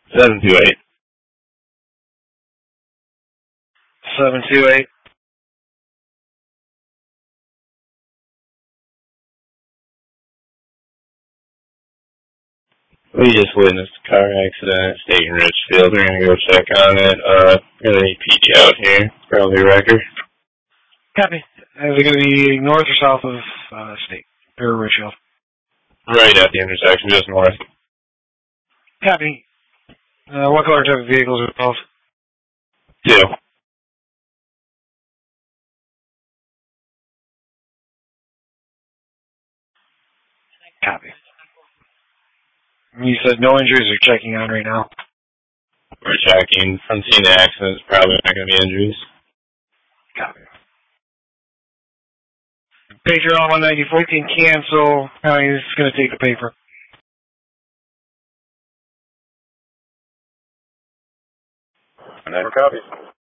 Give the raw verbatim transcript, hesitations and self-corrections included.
seven two eight. seven two eight. We just witnessed a car accident, state in Richfield. We're gonna go check on it. Uh, gonna need P D out here. Probably a wrecker. Copy. Is it gonna be north or south of uh, state or Richfield? Right at the intersection, just north. Copy. Uh, what color type of vehicles are involved? Two. Copy. You said no injuries are checking on right now. We're checking. From seeing the accident, it's probably not gonna be injuries. Copy. Pager on one ninety-four can cancel. Uh, he's going to take the paper. Never copies.